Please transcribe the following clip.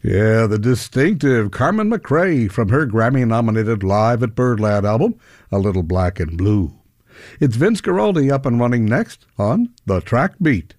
Yeah, the distinctive Carmen McRae from her Grammy-nominated Live at Birdland album, A Little Black and Blue. It's Vince Guaraldi up and running next on The Track Beat.